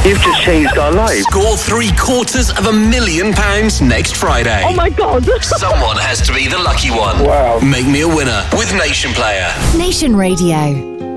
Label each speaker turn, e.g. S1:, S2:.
S1: You've just changed our lives.
S2: Score £750,000 next Friday.
S3: Oh my God.
S2: Someone has to be the lucky one.
S1: Wow.
S2: Make me a winner with Nation Player.
S4: Nation Radio.